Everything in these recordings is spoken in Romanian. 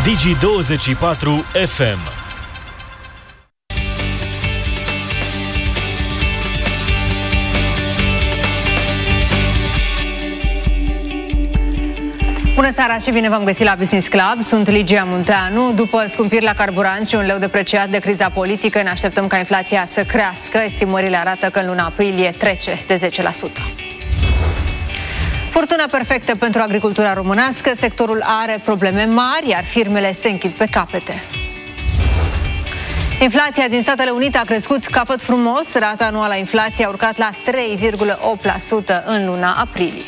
Digi24 FM. Bună seara și bine v-am găsit la Business Club. Sunt Ligia Munteanu. După scumpiri la carburanți și un leu depreciat de criza politică, ne așteptăm ca inflația să crească. Estimările arată că în luna aprilie trece de 10%. Furtuna perfectă pentru agricultura românească. Sectorul are probleme mari, iar firmele se închid pe capete. Inflația din Statele Unite a crescut capăt frumos. Rata anuală a inflației a urcat la 3,8% în luna aprilie.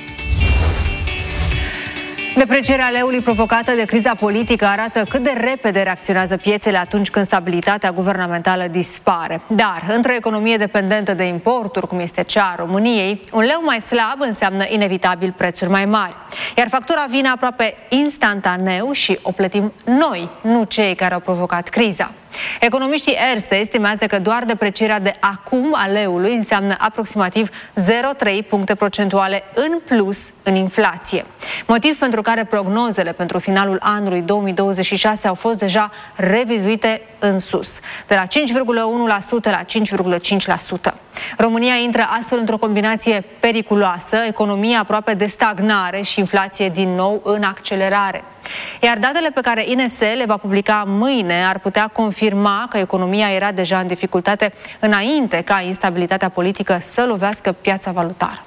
Deprecierea leului provocată de criza politică arată cât de repede reacționează piețele atunci când stabilitatea guvernamentală dispare. Dar, într-o economie dependentă de importuri, cum este cea a României, un leu mai slab înseamnă inevitabil prețuri mai mari. Iar factura vine aproape instantaneu și o plătim noi, nu cei care au provocat criza. Economiștii Erste estimează că doar deprecierea de acum a leului înseamnă aproximativ 0,3 puncte procentuale în plus în inflație. Motiv pentru care prognozele pentru finalul anului 2026 au fost deja revizuite în sus, de la 5,1% la 5,5%. România intră astfel într-o combinație periculoasă, economie aproape de stagnare și inflație din nou în accelerare. Iar datele pe care INS le va publica mâine ar putea confirma că economia era deja în dificultate înainte ca instabilitatea politică să lovească piața valutară.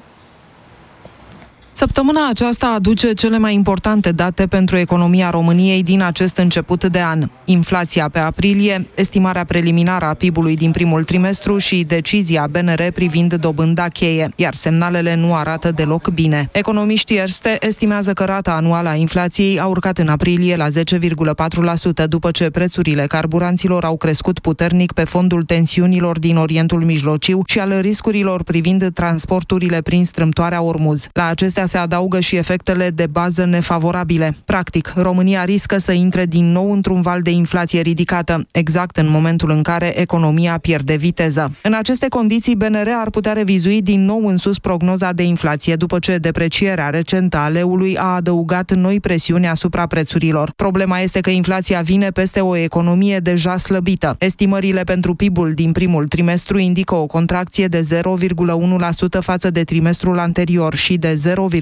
Săptămâna aceasta aduce cele mai importante date pentru economia României din acest început de an. Inflația pe aprilie, estimarea preliminară a PIB-ului din primul trimestru și decizia BNR privind dobânda cheie, iar semnalele nu arată deloc bine. Economiștii Erste estimează că rata anuală a inflației a urcat în aprilie la 10,4%, după ce prețurile carburanților au crescut puternic pe fondul tensiunilor din Orientul Mijlociu și al riscurilor privind transporturile prin strâmtoarea Ormuz. La acestea se adaugă și efectele de bază nefavorabile. Practic, România riscă să intre din nou într-un val de inflație ridicată, exact în momentul în care economia pierde viteză. În aceste condiții, BNR ar putea revizui din nou în sus prognoza de inflație, după ce deprecierea recentă a leului a adăugat noi presiuni asupra prețurilor. Problema este că inflația vine peste o economie deja slăbită. Estimările pentru PIB-ul din primul trimestru indică o contracție de 0,1% față de trimestrul anterior și de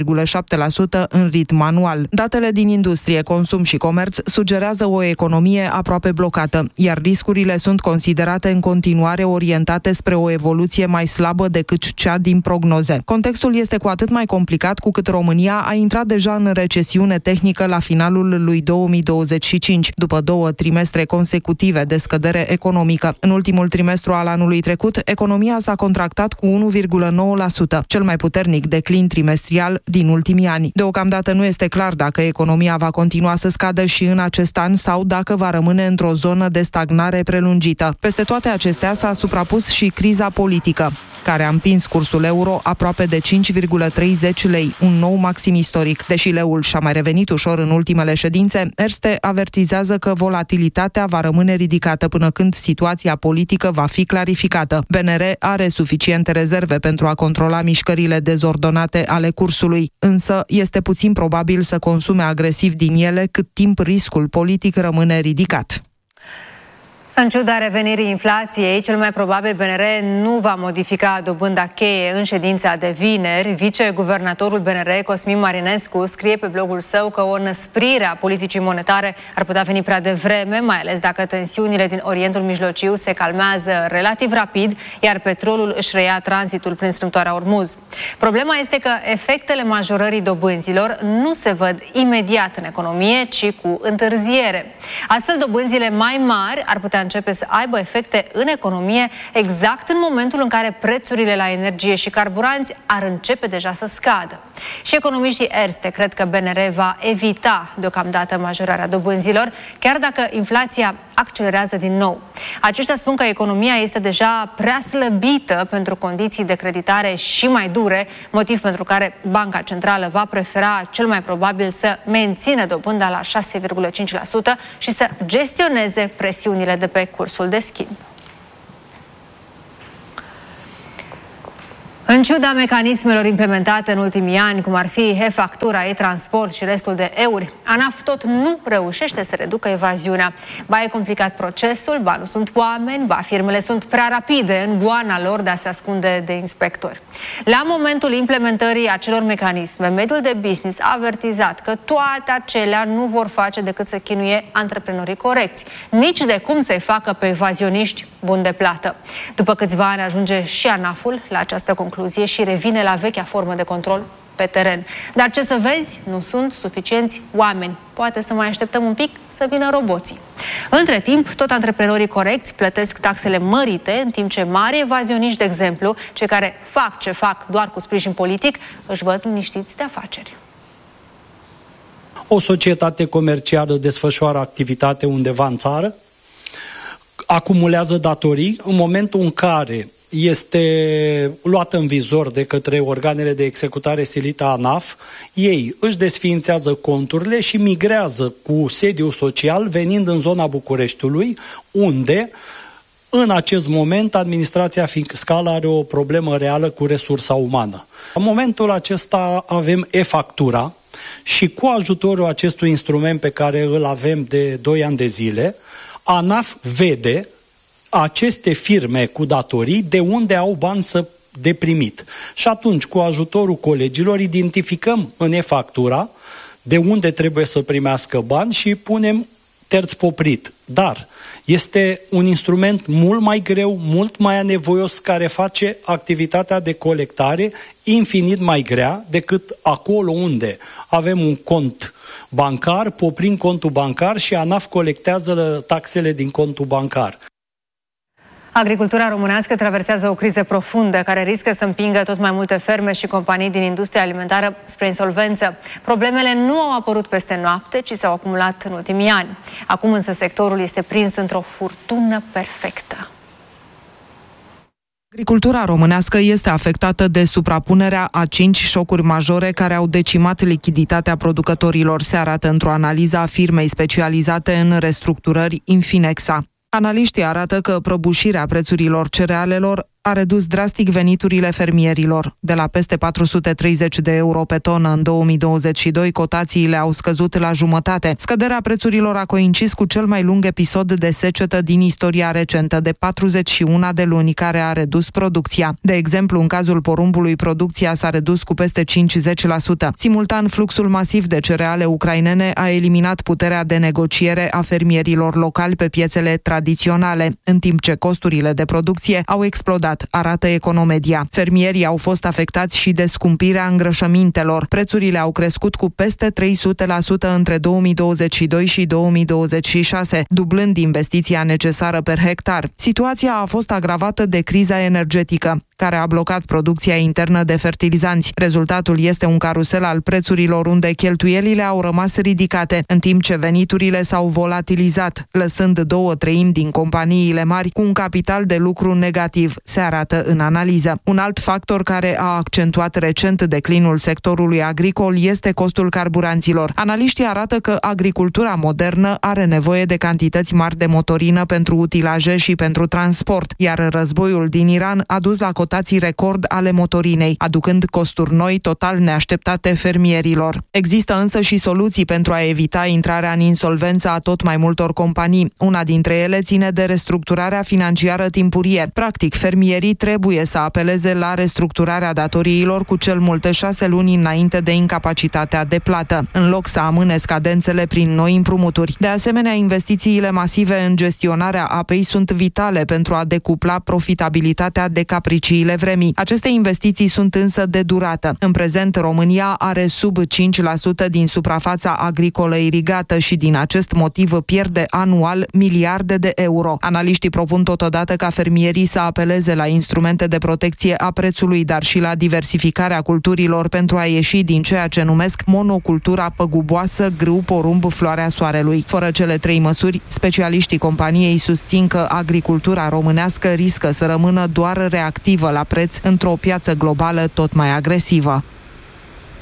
0,7% în ritm anual. Datele din industrie, consum și comerț sugerează o economie aproape blocată, iar riscurile sunt considerate în continuare orientate spre o evoluție mai slabă decât cea din prognoze. Contextul este cu atât mai complicat cu cât România a intrat deja în recesiune tehnică la finalul lui 2025, după 2 trimestre consecutive de scădere economică. În ultimul trimestru al anului trecut, economia s-a contractat cu 1,9%, cel mai puternic declin trimestrial din ultimii ani. Deocamdată nu este clar dacă economia va continua să scadă și în acest an sau dacă va rămâne într-o zonă de stagnare prelungită. Peste toate acestea s-a suprapus și criza politică, care a împins cursul euro aproape de 5,30 lei, un nou maxim istoric. Deși leul și-a mai revenit ușor în ultimele ședințe, Erste avertizează că volatilitatea va rămâne ridicată până când situația politică va fi clarificată. BNR are suficiente rezerve pentru a controla mișcările dezordonate ale cursului, însă este puțin probabil să consume agresiv din ele cât timp riscul politic rămâne ridicat. În ciuda revenirii inflației, cel mai probabil BNR nu va modifica dobânda cheie în ședința de vineri. Viceguvernatorul BNR, Cosmin Marinescu, scrie pe blogul său că o înăsprire a politicii monetare ar putea veni prea devreme, mai ales dacă tensiunile din Orientul Mijlociu se calmează relativ rapid, iar petrolul își reia tranzitul prin strâmtoarea Ormuz. Problema este că efectele majorării dobânzilor nu se văd imediat în economie, ci cu întârziere. Astfel, dobânzile mai mari ar putea începe să aibă efecte în economie exact în momentul în care prețurile la energie și carburanți ar începe deja să scadă. Și economiștii Erste cred că BNR va evita deocamdată majorarea dobânzilor, chiar dacă inflația accelerează din nou. Aceștia spun că economia este deja prea slăbită pentru condiții de creditare și mai dure, motiv pentru care Banca Centrală va prefera cel mai probabil să mențină dobânda la 6,5% și să gestioneze presiunile de pe cursul de schimb. În În ciuda mecanismelor implementate în ultimii ani, cum ar fi e-factura, e-transport și restul de euri, ANAF tot nu reușește să reducă evaziunea. Ba e complicat procesul, ba nu sunt oameni, ba firmele sunt prea rapide în goana lor de a se ascunde de inspectori. La momentul implementării acelor mecanisme, mediul de business a avertizat că toate acelea nu vor face decât să chinuie antreprenorii corecți, nici de cum să-i facă pe evazioniști buni de plată. După câțiva ani ajunge și ANAF-ul la această concluzie și revine la vechea formă de control pe teren. Dar ce să vezi, nu sunt suficienți oameni. Poate să mai așteptăm un pic să vină roboții. Între timp, tot antreprenorii corecți plătesc taxele mărite, în timp ce mari evazioniști, de exemplu, cei care fac ce fac doar cu sprijin politic, își văd liniștiți de afaceri. O societate comercială desfășoară activitate undeva în țară, acumulează datorii, în momentul în care este luată în vizor de către organele de executare silită ANAF, ei își desființează conturile și migrează cu sediu social venind în zona Bucureștiului, unde în acest moment administrația fiscală are o problemă reală cu resursa umană. În momentul acesta avem e-factura și cu ajutorul acestui instrument pe care îl avem de 2 ani de zile, ANAF vede aceste firme cu datorii de unde au bani de primit. Și atunci, cu ajutorul colegilor, identificăm în e-factura de unde trebuie să primească bani și punem terț poprit. Dar este un instrument mult mai greu, mult mai anevoios, care face activitatea de colectare infinit mai grea decât acolo unde avem un cont bancar, poprim contul bancar și ANAF colectează taxele din contul bancar. Agricultura românească traversează o criză profundă care riscă să împingă tot mai multe ferme și companii din industria alimentară spre insolvență. Problemele nu au apărut peste noapte, ci s-au acumulat în ultimii ani. Acum însă sectorul este prins într-o furtună perfectă. Agricultura românească este afectată de suprapunerea a 5 șocuri majore care au decimat lichiditatea producătorilor, se arată într-o analiză a firmei specializate în restructurări Infinexa. Analiștii arată că prăbușirea prețurilor cerealelor a redus drastic veniturile fermierilor. De la peste 430 de euro pe tonă în 2022, cotațiile au scăzut la jumătate. Scăderea prețurilor a coincis cu cel mai lung episod de secetă din istoria recentă, de 41 de luni, care a redus producția. De exemplu, în cazul porumbului, producția s-a redus cu peste 50%. Simultan, fluxul masiv de cereale ucrainene a eliminat puterea de negociere a fermierilor locali pe piețele tradiționale, în timp ce costurile de producție au explodat, arată Economedia. Fermierii au fost afectați și de scumpirea îngrășămintelor. Prețurile au crescut cu peste 300% între 2022 și 2026, dublând investiția necesară per hectar. Situația a fost agravată de criza energetică, care a blocat producția internă de fertilizanți. Rezultatul este un carusel al prețurilor unde cheltuielile au rămas ridicate, în timp ce veniturile s-au volatilizat, lăsând 2/3 din companiile mari cu un capital de lucru negativ, se arată în analiză. Un alt factor care a accentuat recent declinul sectorului agricol este costul carburanților. Analiștii arată că agricultura modernă are nevoie de cantități mari de motorină pentru utilaje și pentru transport, iar războiul din Iran a dus la cotații record ale motorinei, aducând costuri noi total neașteptate fermierilor. Există însă și soluții pentru a evita intrarea în insolvență a tot mai multor companii. Una dintre ele ține de restructurarea financiară timpurie. Practic, fermierii trebuie să apeleze la restructurarea datoriilor cu cel mult 6 luni înainte de incapacitatea de plată, în loc să amâne scadențele prin noi împrumuturi. De asemenea, investițiile masive în gestionarea apei sunt vitale pentru a decupla profitabilitatea de capriciile vremii. Aceste investiții sunt însă de durată. În prezent, România are sub 5% din suprafața agricolă irigată și din acest motiv pierde anual miliarde de euro. Analiștii propun totodată ca fermierii să apeleze la instrumente de protecție a prețului, dar și la diversificarea culturilor pentru a ieși din ceea ce numesc monocultura păguboasă, grâu, porumb, floarea soarelui. Fără cele 3 măsuri, specialiștii companiei susțin că agricultura românească riscă să rămână doar reactivă la preț într-o piață globală tot mai agresivă.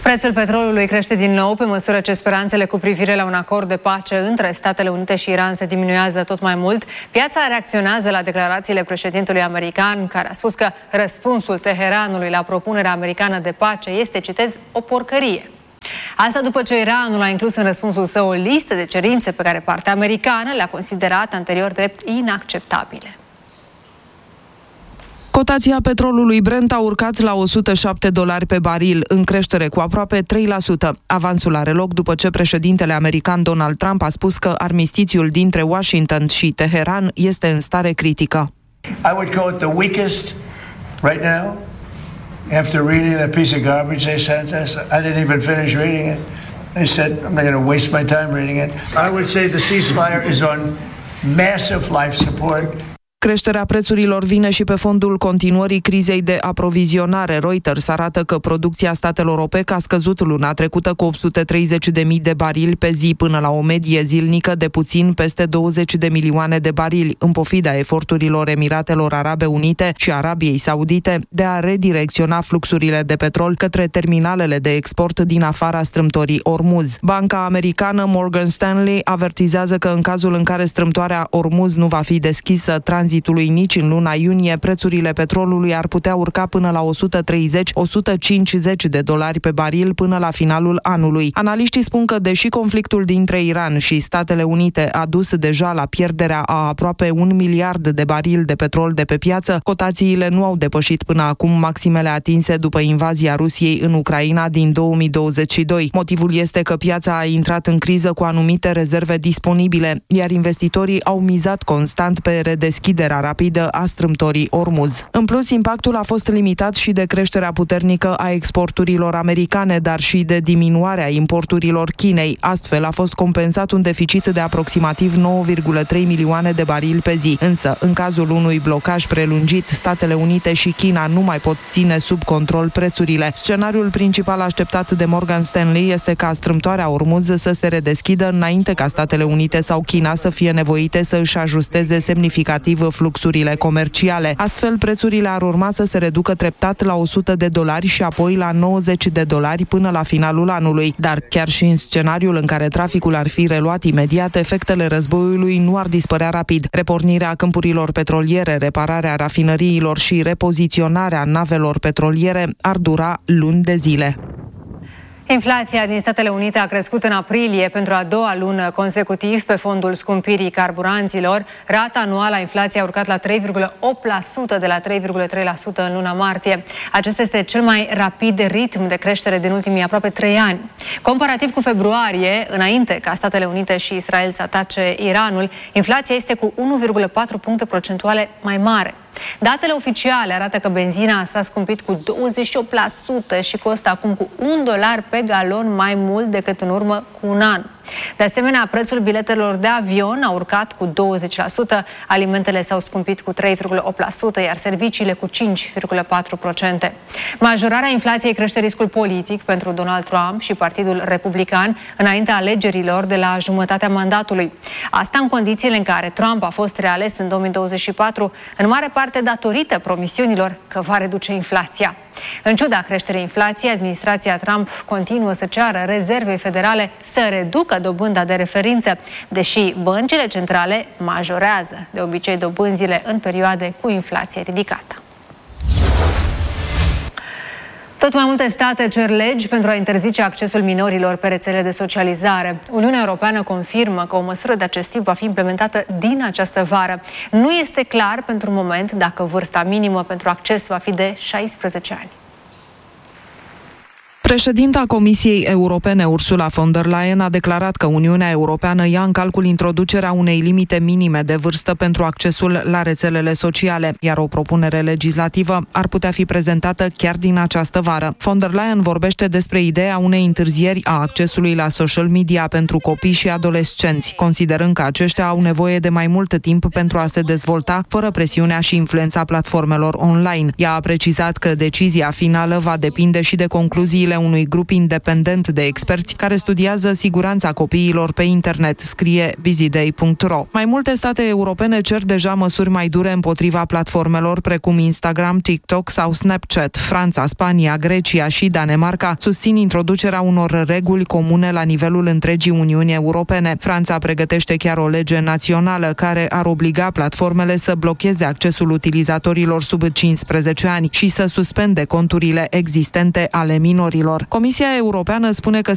Prețul petrolului crește din nou pe măsură ce speranțele cu privire la un acord de pace între Statele Unite și Iran se diminuează tot mai mult. Piața reacționează la declarațiile președintelui american, care a spus că răspunsul Teheranului la propunerea americană de pace este, citez, o porcărie. Asta după ce Iranul a inclus în răspunsul său o listă de cerințe pe care partea americană le-a considerat anterior drept inacceptabile. Cotația petrolului Brent a urcat la $107 pe baril, în creștere cu aproape 3%. Avansul are loc după ce președintele american Donald Trump a spus că armistițiul dintre Washington și Teheran este în stare critică. I would call it the weakest right now. After reading that piece of garbage they sent us, I didn't even finish reading it. They said, I'm not going to waste my time reading it. I would say the ceasefire is on massive life support. Creșterea prețurilor vine și pe fondul continuării crizei de aprovizionare. Reuters arată că producția statelor OPEC a scăzut luna trecută cu 830.000 de barili pe zi până la o medie zilnică de puțin peste 20 de milioane de barili, în pofida eforturilor Emiratelor Arabe Unite și Arabiei Saudite de a redirecționa fluxurile de petrol către terminalele de export din afara strâmtorii Ormuz. Banca americană Morgan Stanley avertizează că în cazul în care strâmtoarea Ormuz nu va fi deschisă tranzitului nici în luna iunie, prețurile petrolului ar putea urca până la $130-150 pe baril până la finalul anului. Analiștii spun că, deși conflictul dintre Iran și Statele Unite a dus deja la pierderea a aproape 1 miliard de barili de petrol de pe piață, cotațiile nu au depășit până acum maximele atinse după invazia Rusiei în Ucraina din 2022. Motivul este că piața a intrat în criză cu anumite rezerve disponibile, iar investitorii au mizat constant pe redeschiderea rapidă a strâmtorii Ormuz. În plus, impactul a fost limitat și de creșterea puternică a exporturilor americane, dar și de diminuarea importurilor Chinei. Astfel, a fost compensat un deficit de aproximativ 9,3 milioane de barili pe zi. Însă, în cazul unui blocaj prelungit, Statele Unite și China nu mai pot ține sub control prețurile. Scenariul principal așteptat de Morgan Stanley este ca strâmtoarea Ormuz să se redeschidă înainte ca Statele Unite sau China să fie nevoite să își ajusteze semnificativ fluxurile comerciale. Astfel, prețurile ar urma să se reducă treptat la $100 și apoi la $90 până la finalul anului. Dar chiar și în scenariul în care traficul ar fi reluat imediat, efectele războiului nu ar dispărea rapid. Repornirea câmpurilor petroliere, repararea rafinăriilor și repoziționarea navelor petroliere ar dura luni de zile. Inflația din Statele Unite a crescut în aprilie pentru a doua lună consecutiv pe fondul scumpirii carburanților. Rata anuală a inflației a urcat la 3,8% de la 3,3% în luna martie. Acesta este cel mai rapid ritm de creștere din ultimii aproape 3 ani. Comparativ cu februarie, înainte ca Statele Unite și Israel să atace Iranul, inflația este cu 1,4 puncte procentuale mai mare. Datele oficiale arată că benzina s-a scumpit cu 28% și costă acum cu $1 pe galon mai mult decât în urmă cu un an. De asemenea, prețul biletelor de avion a urcat cu 20%, alimentele s-au scumpit cu 3,8%, iar serviciile cu 5,4%. Majorarea inflației crește riscul politic pentru Donald Trump și Partidul Republican înaintea alegerilor de la jumătatea mandatului. Asta în condițiile în care Trump a fost reales în 2024, în mare parte datorită promisiunilor că va reduce inflația. În ciuda creșterii inflației, administrația Trump continuă să ceară Rezervei Federale să reducă dobânda de referință, deși băncile centrale majorează de obicei dobânzile în perioade cu inflație ridicată. Tot mai multe state cer legi pentru a interzice accesul minorilor pe rețele de socializare. Uniunea Europeană confirmă că o măsură de acest tip va fi implementată din această vară. Nu este clar pentru moment dacă vârsta minimă pentru acces va fi de 16 ani. Președinta Comisiei Europene, Ursula von der Leyen, a declarat că Uniunea Europeană ia în calcul introducerea unei limite minime de vârstă pentru accesul la rețelele sociale, iar o propunere legislativă ar putea fi prezentată chiar din această vară. Von der Leyen vorbește despre ideea unei întârzieri a accesului la social media pentru copii și adolescenți, considerând că aceștia au nevoie de mai mult timp pentru a se dezvolta, fără presiunea și influența platformelor online. Ea a precizat că decizia finală va depinde și de concluziile concluziile unui grup independent de experți care studiază siguranța copiilor pe internet, scrie busyday.ro. Mai multe state europene cer deja măsuri mai dure împotriva platformelor precum Instagram, TikTok sau Snapchat. Franța, Spania, Grecia și Danemarca susțin introducerea unor reguli comune la nivelul întregii Uniuni Europene. Franța pregătește chiar o lege națională care ar obliga platformele să blocheze accesul utilizatorilor sub 15 ani și să suspende conturile existente ale minorilor. Comisia Europeană spune că